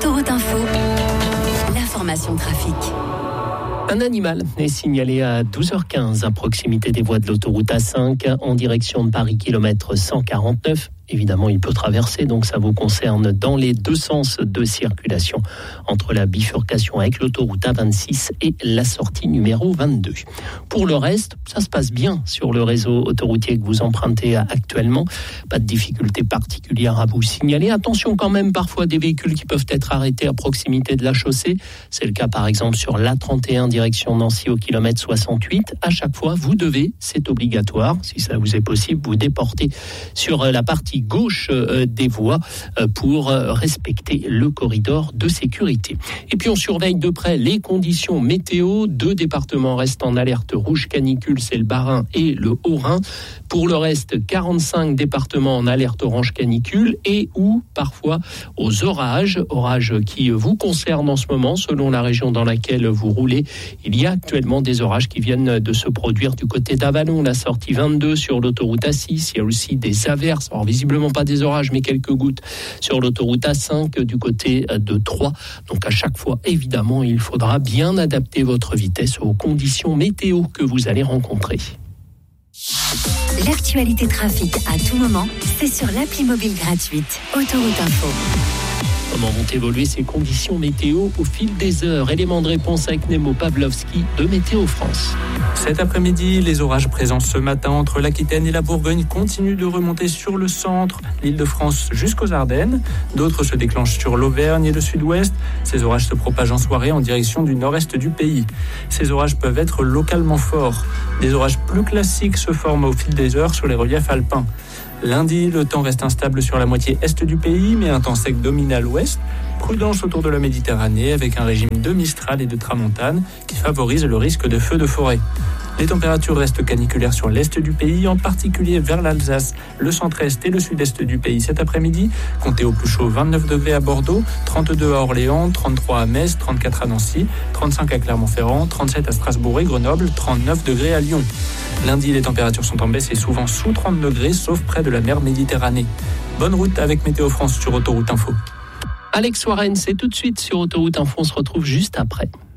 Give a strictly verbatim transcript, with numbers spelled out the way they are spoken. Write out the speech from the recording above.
Autoroute Info, l'information trafic. Un animal est signalé à douze heures quinze à proximité des voies de l'autoroute A cinq en direction de Paris, kilomètre cent quarante-neuf. Évidemment, il peut traverser, donc ça vous concerne dans les deux sens de circulation entre la bifurcation avec l'autoroute A vingt-six et la sortie numéro vingt-deux. Pour le reste, ça se passe bien sur le réseau autoroutier que vous empruntez actuellement. Pas de difficulté particulière à vous signaler. Attention quand même, parfois des véhicules qui peuvent être arrêtés à proximité de la chaussée. C'est le cas par exemple sur l'A trente et un direction Nancy au kilomètre soixante-huit. À chaque fois, vous devez, c'est obligatoire, si ça vous est possible, vous déporter sur la partie gauche des voies pour respecter le corridor de sécurité. Et puis on surveille de près les conditions météo. Deux départements restent en alerte rouge canicule, c'est le Bas-Rhin et le Haut-Rhin. Pour le reste, quarante-cinq départements en alerte orange canicule et ou parfois aux orages, orages qui vous concernent en ce moment selon la région dans laquelle vous roulez. Il y a actuellement des orages qui viennent de se produire du côté d'Avallon, la sortie vingt-deux sur l'autoroute A six. Il y a aussi des averses, alors visiblement pas des orages mais quelques gouttes sur l'autoroute A cinq du côté de Troyes. Donc à chaque fois, évidemment, il faudra bien adapter votre vitesse aux conditions météo que vous allez rencontrer. L'actualité trafic à tout moment, c'est sur l'appli mobile gratuite Autoroute Info. Comment vont évoluer ces conditions météo au fil des heures? Élément de réponse avec Nemo Pavlovski de Météo France. Cet après-midi, les orages présents ce matin entre l'Aquitaine et la Bourgogne continuent de remonter sur le centre, l'Île-de-France jusqu'aux Ardennes. D'autres se déclenchent sur l'Auvergne et le sud-ouest. Ces orages se propagent en soirée en direction du nord-est du pays. Ces orages peuvent être localement forts. Des orages plus classiques se forment au fil des heures sur les reliefs alpins. Lundi, le temps reste instable sur la moitié est du pays, mais un temps sec domine à l'ouest. Prudence autour de la Méditerranée avec un régime de Mistral et de Tramontane qui favorise le risque de feux de forêt. Les températures restent caniculaires sur l'est du pays, en particulier vers l'Alsace, le centre-est et le sud-est du pays cet après-midi. Comptez au plus chaud vingt-neuf degrés à Bordeaux, trente-deux à Orléans, trente-trois à Metz, trente-quatre à Nancy, trente-cinq à Clermont-Ferrand, trente-sept à Strasbourg et Grenoble, trente-neuf degrés à Lyon. Lundi, les températures sont en baisse et souvent sous trente degrés, sauf près de la mer Méditerranée. Bonne route avec Météo France sur Autoroute Info. Alex Warren, c'est tout de suite sur Autoroute Info, on se retrouve juste après.